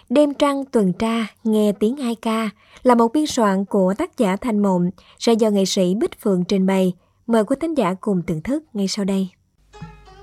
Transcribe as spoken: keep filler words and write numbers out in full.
Đêm trăng tuần tra, nghe tiếng ai ca là một biên soạn của tác giả Thanh Mộng sẽ do nghệ sĩ Bích Phượng trình bày. Mời quý thính giả cùng thưởng thức ngay sau đây.